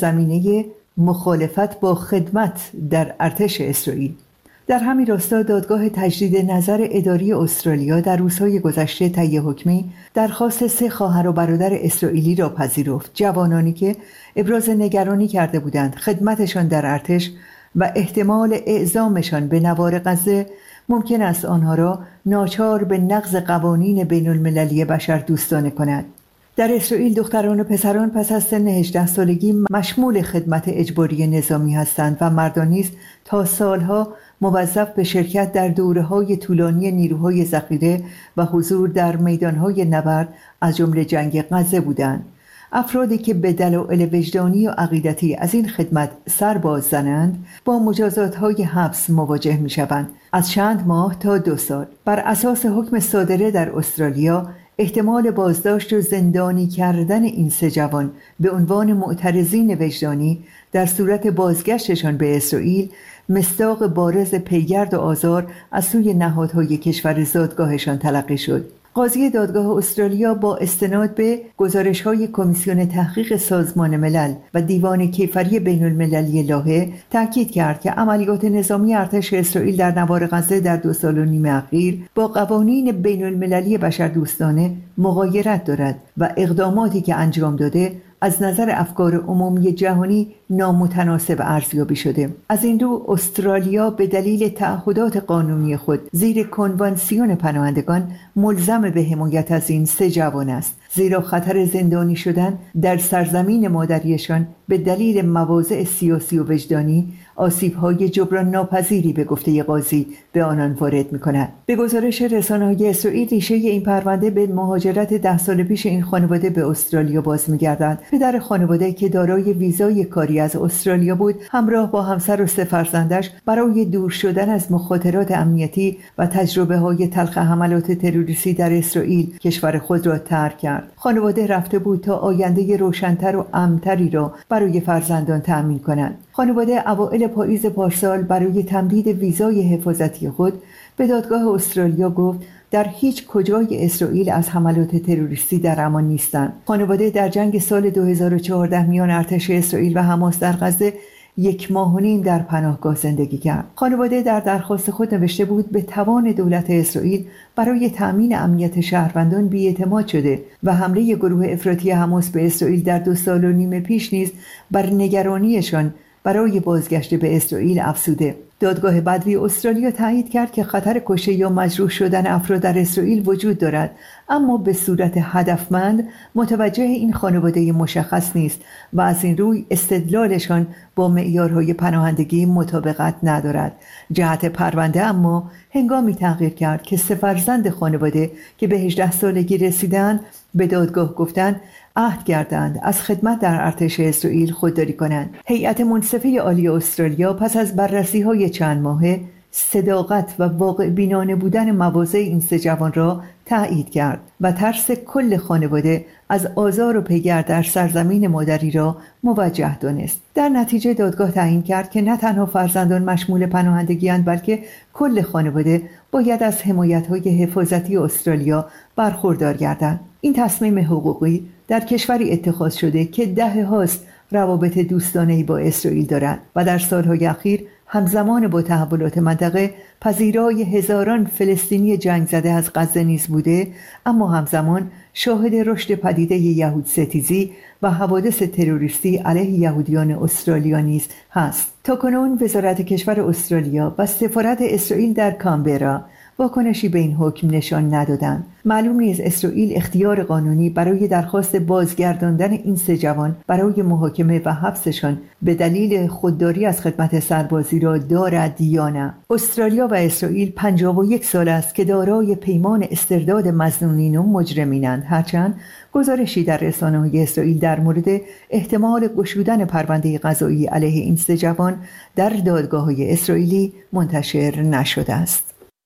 زمینه مخالفت با خدمت در ارتش اسرائیل. در همین راستا دادگاه تجدید نظر اداری استرالیا در روزهای گذشته طی حکمی درخواست 3 خواهر و برادر اسرائیلی را پذیرفت، جوانانی که ابراز نگرانی کرده بودند خدمتشان در ارتش و احتمال اعزامشان به نوار غزه ممکن است آنها را ناچار به نقض قوانین بین المللی بشردوستانه کند. در اسرائیل دختران و پسران پس از سن 18 سالگی مشمول خدمت اجباری نظامی هستند و مردان نیز تا سالها موظف به شرکت در دوره‌های طولانی نیروهای ذخیره و حضور در میدان‌های نبرد از جمله جنگ غزه بودند. افرادی که به دلایل وجدانی و عقیدتی از این خدمت سر باز زنند با مجازات‌های حبس مواجه می‌شوند از چند ماه تا 2 سال. بر اساس حکم صادره در استرالیا احتمال بازداشت و زندانی کردن این 3 جوان به عنوان معترضین وجدانی در صورت بازگشتشان به اسرائیل مصداق بارز پیگرد و آزار از سوی نهادهای کشور زادگاهشان تلقی شد. قاضی دادگاه استرالیا با استناد به گزارش‌های کمیسیون تحقیق سازمان ملل و دیوان کیفری بین المللی لاهه تاکید کرد که عملیات نظامی ارتش اسرائیل در نوار غزه در 2 سال و نیم اخیر با قوانین بین المللی بشردوستانه مغایرت دارد و اقداماتی که انجام داده از نظر افکار عمومی جهانی نامتناسب ارزیابی شده. از این رو استرالیا به دلیل تعهدات قانونی خود زیر کنوانسیون پناهندگان ملزم به حمایت از این 3 جوان است، زیرا خطر زندانی شدن در سرزمین مادریشان به دلیل مواضع سیاسی و وجدانی آسیب‌های جبران ناپذیری به گفته قاضی به آنان وارد می‌کند. به گزارش رسانه‌های اسرائیل ریشه این پرونده به مهاجرت 10 سال پیش این خانواده به استرالیا باز می‌گردد. پدر خانواده که دارای ویزای کاری از استرالیا بود، همراه با همسر و 3 فرزندش برای دور شدن از مخاطرات امنیتی و تجربه‌های تلخ حملات تروریستی در اسرائیل کشور خود را ترک کرد. خانواده رفته بود تا آینده روشن‌تر و امن‌تری را برای فرزندان تأمین کند. خانواده اوایل پاییز پارسال برای تمدید ویزای حفاظتی خود به دادگاه استرالیا گفت در هیچ کجای اسرائیل از حملات تروریستی در امان نیستند. خانواده در جنگ سال 2014 میان ارتش اسرائیل و حماس در غزه 1 ماه و نیم در پناهگاه زندگی کرد. خانواده در درخواست خود نوشته بود به توان دولت اسرائیل برای تأمین امنیت شهروندان بی‌اعتماد شده و حمله گروه افراطی حماس به اسرائیل در 2 سال و نیم پیش نیز بر نگرانیشان برای بازگشت به اسرائیل افزوده. دادگاه بدوی استرالیا تایید کرد که خطر کشته یا مجروح شدن افراد در اسرائیل وجود دارد، اما به صورت هدفمند متوجه این خانواده مشخص نیست و از این روی استدلالشان با معیارهای پناهندگی مطابقت ندارد. جهت پرونده اما هنگامی تغییر کرد که 3 فرزند خانواده که به 18 سالگی رسیدند به دادگاه گفتند عهد کردند از خدمت در ارتش اسرائیل خودداری کنند. هیئت منصفه عالی استرالیا پس از بررسی‌های چند ماهه صداقت و واقع بینانه بودن مواضع این 3 جوان را تایید کرد و ترس کل خانواده از آزار و پیگرد در سرزمین مادری را موجه دانست. در نتیجه دادگاه تعیین کرد که نه تنها فرزندان مشمول پناهندگی‌اند بلکه کل خانواده باید از حمایت‌های حفاظتی استرالیا برخوردار گردند. این تصمیم حقوقی در کشوری اتخاذ شده که دهه‌هاست روابط دوستانه‌ای با اسرائیل دارد و در سالهای اخیر همزمان با تحولات منطقه پذیرای هزاران فلسطینی جنگ زده از غزه نیز بوده، اما همزمان شاهد رشد پدیده یهود ستیزی و حوادث تروریستی علیه یهودیان استرالیا نیز هست. تاکنون وزارت کشور استرالیا و سفارت اسرائیل در کانبرا واکنشی به این حکم نشان ندادند. معلوم نیست اسرائیل اختیار قانونی برای درخواست بازگرداندن این 3 جوان برای محاکمه و حبسشان به دلیل خودداری از خدمت سربازی را دارد یا نه. استرالیا و اسرائیل 51 سال است که دارای پیمان استرداد مظنونین و مجرمینند، هرچند گزارشی در رسانه‌های اسرائیل در مورد احتمال گشودن پرونده قضایی علیه این 3 جوان در دادگاه‌های اسرائیلی منتشر نشده است.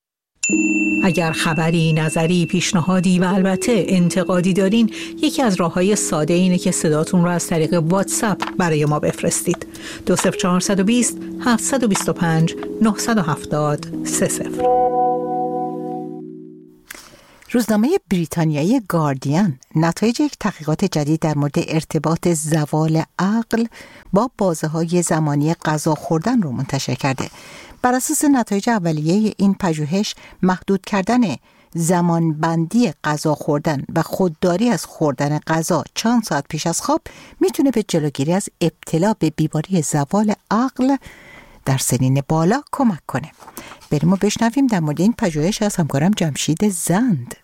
اگر خبری، نظری، پیشنهادی و البته انتقادی دارین، یکی از راه‌های ساده اینه که صداتون رو از طریق واتساپ برای ما بفرستید. 20420 725 970 30. روزنامه بریتانیایی گاردین نتایج یک تحقیقات جدید در مورد ارتباط زوال عقل با بازه‌های زمانی غذا خوردن رو منتشر کرده. بر اساس نتایج اولیه این پژوهش، محدود کردن زمانبندی غذا خوردن و خودداری از خوردن غذا چند ساعت پیش از خواب میتونه به جلوگیری از ابتلا به بیماری زوال عقل در سنین بالا کمک کنه. بریم و بشنویم در مورد این پژوهش از همکارم جمشید زند.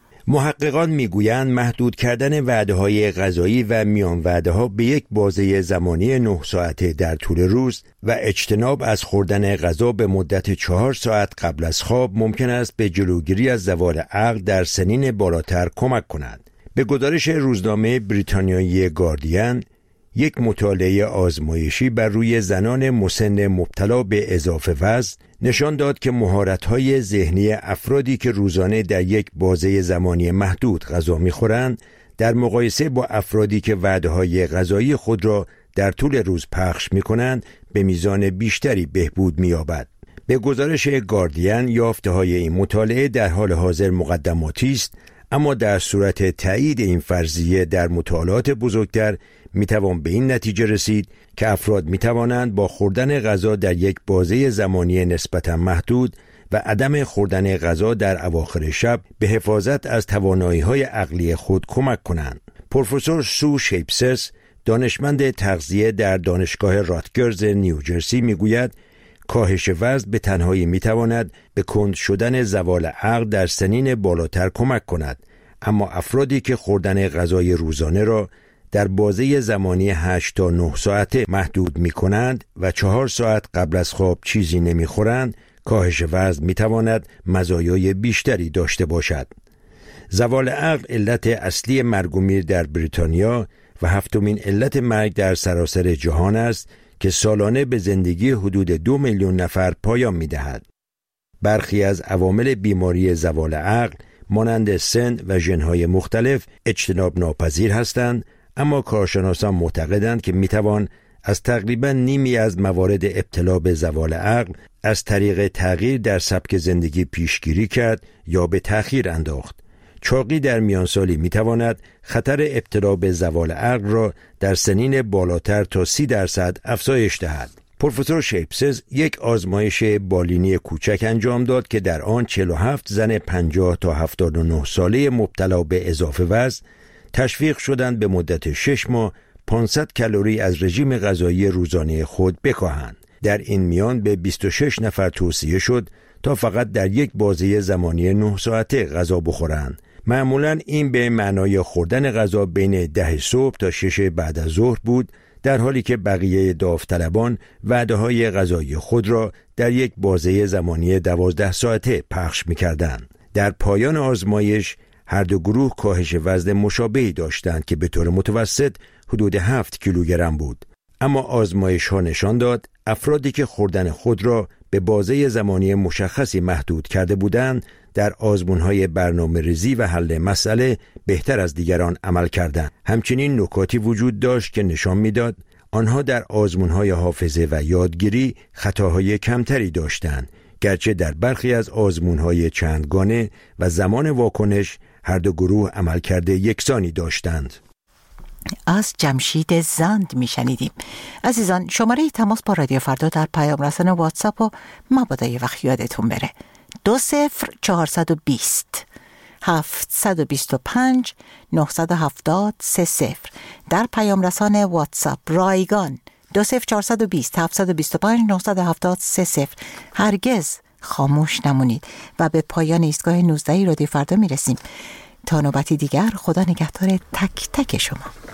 محققان میگویند محدود کردن وعده‌های غذایی و میان وعده‌ها به یک بازه زمانی 9 ساعته در طول روز و اجتناب از خوردن غذا به مدت 4 ساعت قبل از خواب ممکن است به جلوگیری از زوال عقل در سنین بالاتر کمک کند. به گزارش روزنامه بریتانیایی گاردین، یک مطالعه آزمایشی بر روی زنان مسن مبتلا به اضافه وزن نشان داد که مهارت‌های ذهنی افرادی که روزانه در یک بازه زمانی محدود غذا می‌خورند در مقایسه با افرادی که وعده‌های غذایی خود را در طول روز پخش می‌کنند به میزان بیشتری بهبود می‌یابد. به گزارش گاردین، یافته‌های این مطالعه در حال حاضر مقدماتی است، اما در صورت تایید این فرضیه در مطالعات بزرگتر میتوان به این نتیجه رسید که افراد میتوانند با خوردن غذا در یک بازه زمانی نسبتا محدود و عدم خوردن غذا در اواخر شب به حفاظت از توانایی‌های عقلی خود کمک کنند. پروفسور سو شیپسس، دانشمند تغذیه در دانشگاه راتگرز نیوجرسی میگوید کاهش وزن به تنهایی میتواند به کند شدن زوال عقل در سنین بالاتر کمک کند، اما افرادی که خوردن غذای روزانه را در بازه زمانی 8 تا 9 ساعته محدود می کنند و 4 ساعت قبل از خواب چیزی نمی خورند، کاهش وزن می تواند مزایای بیشتری داشته باشد. زوال عقل علت اصلی مرگ و میر در بریتانیا و 7مین علت مرگ در سراسر جهان است که سالانه به زندگی حدود 2 میلیون نفر پایان می دهد. برخی از عوامل بیماری زوال عقل مانند سن و ژن‌های مختلف اجتناب ناپذیر هستند، اما کارشناسان معتقدند که میتوان از تقریباً نیمی از موارد ابتلا به زوال عقل از طریق تغییر در سبک زندگی پیشگیری کرد یا به تأخیر انداخت. چاقی در میانسالی میتواند خطر ابتلا به زوال عقل را در سنین بالاتر تا 30% افزایش دهد. پروفسور شیپسز یک آزمایش بالینی کوچک انجام داد که در آن 47 زن 50 تا 79 ساله مبتلا به اضافه وزن تشویق شدند به مدت 6 ماه 500 کالری از رژیم غذایی روزانه خود بکاهند. در این میان به 26 نفر توصیه شد تا فقط در یک بازه زمانی 9 ساعته غذا بخورند. معمولاً این به معنای خوردن غذا بین 10 صبح تا 6 بعد از ظهر بود، در حالی که بقیه داوطلبان وعده‌های غذایی خود را در یک بازه زمانی 12 ساعته پخش می‌کردند. در پایان آزمایش هر دو گروه کاهش وزن مشابهی داشتند که به طور متوسط حدود 7 کیلوگرم بود. اما آزمایش‌ها نشان داد افرادی که خوردن خود را به بازه زمانی مشخصی محدود کرده بودند در آزمون‌های برنامه‌ریزی و حل مسئله بهتر از دیگران عمل کردند. همچنین نکاتی وجود داشت که نشان می‌داد آنها در آزمون‌های حافظه و یادگیری خطاهای کمتری داشتند، گرچه در برخی از آزمون‌های چندگانه و زمان واکنش هر دو گروه عملکرد یکسانی داشتند. از جمشید زند میشنیدیم. عزیزان، شماره تماس با رادیو فردا در پیام رسان واتساپ و مبادا یه وقت یادتون بره 20420 725 970 30. در پیام رسان واتساپ رایگان 20420 725 970 30. هرگز خاموش نمونید. و به پایان ایستگاه 19 رادیو فردا میرسیم. تا نوبتی دیگر، خدا نگهدار تک تک شما.